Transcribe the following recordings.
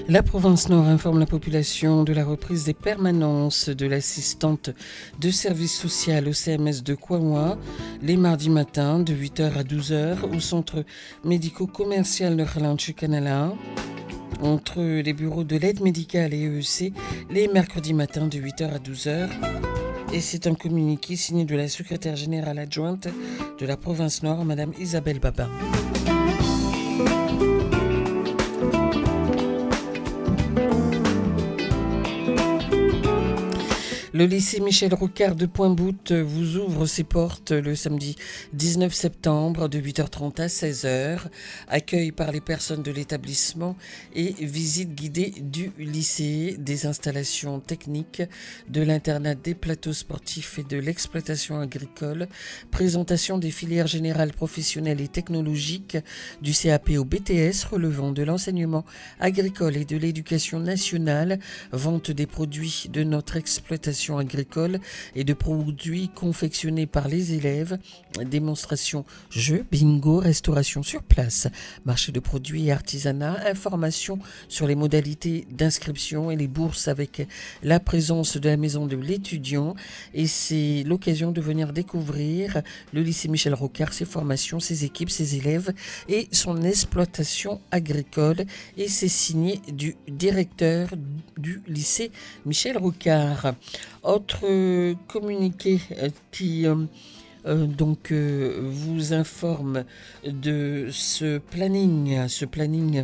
La province Nord informe la population de la reprise des permanences de l'assistante de service social au CMS de Kouaoua les mardis matins de 8h à 12h au centre médico-commercial de Khalanchi Kanala, entre les bureaux de l'aide médicale et EEC les mercredis matins de 8h à 12h. Et c'est un communiqué signé de la secrétaire générale adjointe de la province Nord, Madame Isabelle Babin. Le lycée Michel Rocard de Pointe-Boute vous ouvre ses portes le samedi 19 septembre de 8h30 à 16h. Accueil par les personnes de l'établissement et visite guidée du lycée, des installations techniques, de l'internat, des plateaux sportifs et de l'exploitation agricole. Présentation des filières générales professionnelles et technologiques du CAP au BTS relevant de l'enseignement agricole et de l'éducation nationale. Vente des produits de notre exploitation agricole et de produits confectionnés par les élèves, démonstration, jeux, bingo, restauration sur place, marché de produits et artisanat, information sur les modalités d'inscription et les bourses avec la présence de la maison de l'étudiant. Et c'est l'occasion de venir découvrir le lycée Michel Rocard, ses formations, ses équipes, ses élèves et son exploitation agricole. Et c'est signé du directeur du lycée Michel Rocard. Autre communiqué qui vous informe de ce planning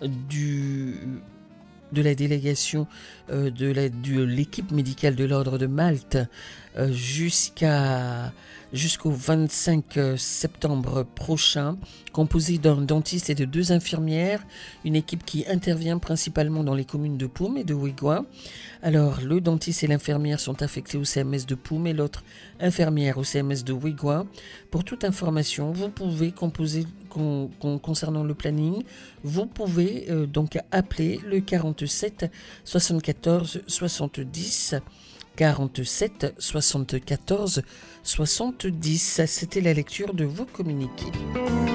de la délégation de l'équipe médicale de l'Ordre de Malte jusqu'au 25 septembre prochain, composée d'un dentiste et de 2 infirmières, une équipe qui intervient principalement dans les communes de Poum et de Ouigoua. Alors, le dentiste et l'infirmière sont affectés au CMS de Poum et l'autre infirmière au CMS de Ouigoua. Pour toute information, vous pouvez concernant le planning, vous pouvez donc appeler le 47 74 70 47 74 70. C'était la lecture de vos communiqués.